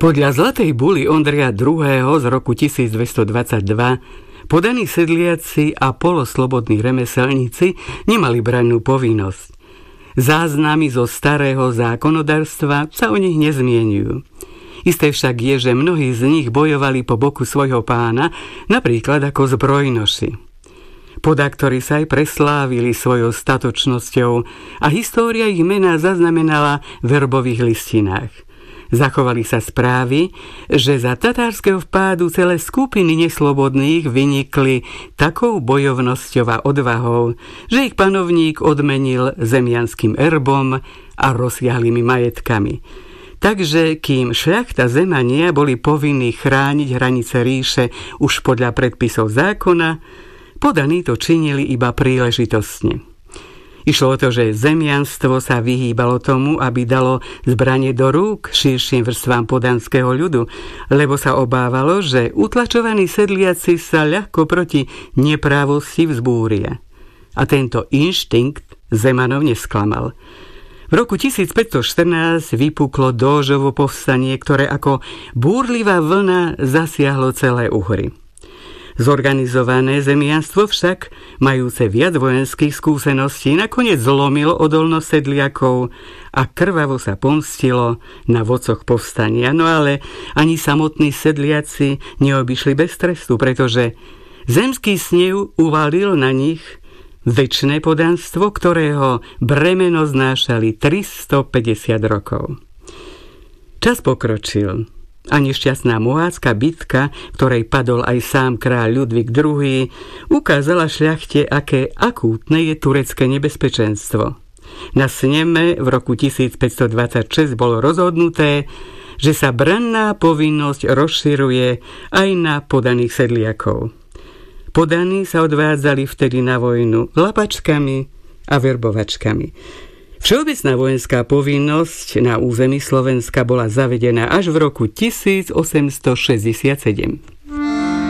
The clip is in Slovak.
Podľa Zlatej buly Ondreja II. Z roku 1222 podaní sedliaci a poloslobodní remeselníci nemali brannú povinnosť. Záznamy zo starého zákonodárstva sa o nich nezmieňujú. Isté však je, že mnohí z nich bojovali po boku svojho pána, napríklad ako zbrojnoši. Podaktori sa aj preslávili svojou statočnosťou a história ich mená zaznamenala v verbových listinách. Zachovali sa správy, že za tatárskeho vpádu celé skupiny neslobodných vynikli takou bojovnosťou a odvahou, že ich panovník odmenil zemianským erbom a rozsiahlými majetkami. Takže kým šľachta Zemania boli povinní chrániť hranice ríše už podľa predpisov zákona, podaní to činili iba príležitostne. Išlo o to, že zemianstvo sa vyhýbalo tomu, aby dalo zbranie do rúk širším vrstvám podanského ľudu, lebo sa obávalo, že utlačovaní sedliaci sa ľahko proti neprávosti vzbúria. A tento inštinkt Zemanov nesklamal. V roku 1514 vypuklo Dóžovo povstanie, ktoré ako búrlivá vlna zasiahlo celé Uhry. Zorganizované zemianstvo však, majúce viac vojenských skúseností, nakoniec zlomilo odolnosť sedliakov a krvavo sa pomstilo na vodcoch povstania. No ale ani samotní sedliaci neobyšli bez trestu, pretože zemský snev uvalil na nich večné podanstvo, ktorého bremeno znášali 350 rokov. Čas pokročil. A nešťastná mohácka bitka, ktorej padol aj sám kráľ Ľudvík II, ukázala šľachte, aké akútne je turecké nebezpečenstvo. Na sneme v roku 1526 bolo rozhodnuté, že sa branná povinnosť rozširuje aj na podaných sedliakov. Podaní sa odvádzali vtedy na vojnu lapačkami a verbovačkami. Všeobecná vojenská povinnosť na území Slovenska bola zavedená až v roku 1867.